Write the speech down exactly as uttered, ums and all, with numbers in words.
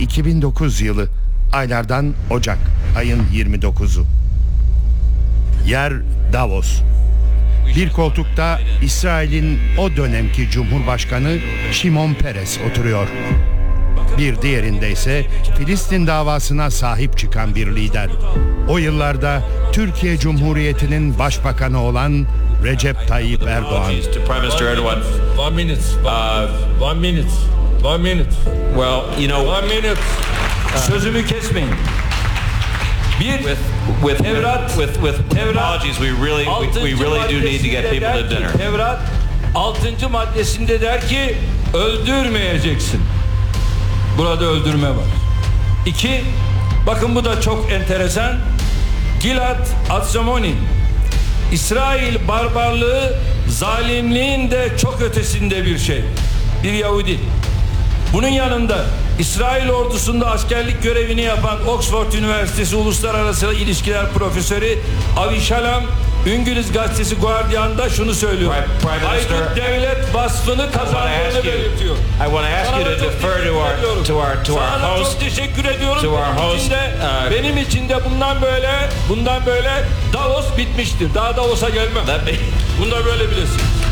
iki bin dokuz yılı, aylardan Ocak, ayın yirmi dokuzu. Yer Davos. Bir koltukta İsrail'in o dönemki Cumhurbaşkanı Şimon Peres oturuyor. Bir diğerinde ise Filistin davasına sahip çıkan bir lider. O yıllarda Türkiye Cumhuriyeti'nin başbakanı olan Recep Tayyip Erdoğan. Prime Minister Erdogan. One minute. Uh, One minute. One minute. well, you know, One minute. Sözümü kesmeyin. Bir with with Tevrat, with with Tevrat, apologies, we really we, we altıncı really do need to get maddesinde people to der ki, dinner. Tevrat altıncı maddesinde der ki öldürmeyeceksin. Burada öldürme var. İki, bakın bu da çok enteresan. Gilad Atzamoni, İsrail barbarlığı zalimliğin de çok ötesinde bir şey. Bir Yahudi. Bunun yanında İsrail ordusunda askerlik görevini yapan Oxford Üniversitesi Uluslararası İlişkiler Profesörü Avi Shalom, İngiliz gazetesi Guardian'da şunu söylüyor. Prime Minister, Aykut devlet vasfını kazandığını belirtiyor. I want to ask you to defer to our to our to our Sana host. çok teşekkür ediyorum. to our Benim host, içinde, uh, benim için de bundan böyle bundan böyle Davos bitmiştir. Daha Davos'a gelmem. Let me Bunu da böyle bilirsin.